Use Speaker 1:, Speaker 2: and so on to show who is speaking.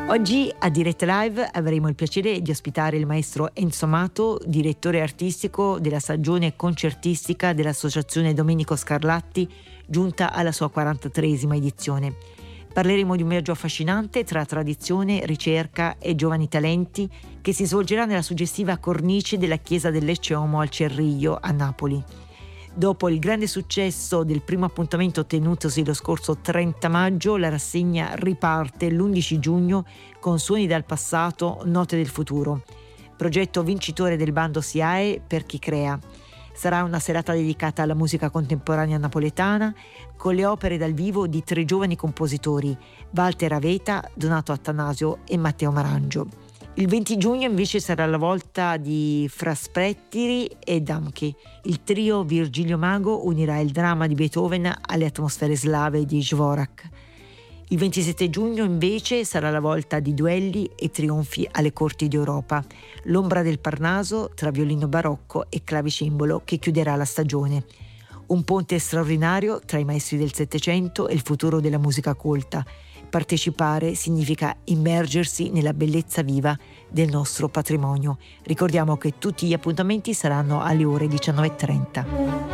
Speaker 1: Oggi a Diretta Live avremo il piacere di ospitare il maestro Enzo Amato, direttore artistico della stagione concertistica dell'Associazione Domenico Scarlatti, giunta alla sua 43esima edizione. Parleremo di un viaggio affascinante tra tradizione, ricerca e giovani talenti che si svolgerà nella suggestiva cornice della chiesa del Lecce Omo al Cerriglio a Napoli. Dopo il grande successo del primo appuntamento tenutosi lo scorso 30 maggio, la rassegna riparte l'11 giugno con Suoni dal passato, Note del futuro, progetto vincitore del bando SIAE per chi crea. Sarà una serata dedicata alla musica contemporanea napoletana con le opere dal vivo di 3 giovani compositori, Walter Aveta, Donato Attanasio e Matteo Marangio. Il 20 giugno invece sarà la volta di Fra Sprettiri e Damchi. Il trio Virgilio Mago unirà il dramma di Beethoven alle atmosfere slave di Dvorak. Il 27 giugno invece sarà la volta di duelli e trionfi alle corti d'Europa. L'ombra del Parnaso tra violino barocco e clavicembalo che chiuderà la stagione. Un ponte straordinario tra i maestri del Settecento e il futuro della musica colta. Partecipare significa immergersi nella bellezza viva del nostro patrimonio. Ricordiamo che tutti gli appuntamenti saranno alle ore 19:30.